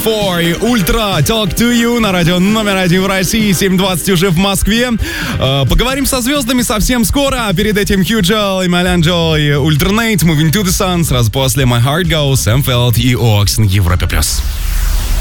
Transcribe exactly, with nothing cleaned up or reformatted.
четыре и Ультра Talk to You на радио номер один в России, семь двадцать уже в Москве. Э, поговорим со звездами совсем скоро, а перед этим Хью Джел и Малянджо и Ультранейт, Moving to the Sun, сразу после My Heart Goes, Сэм Фелд и Оакс на Европе+.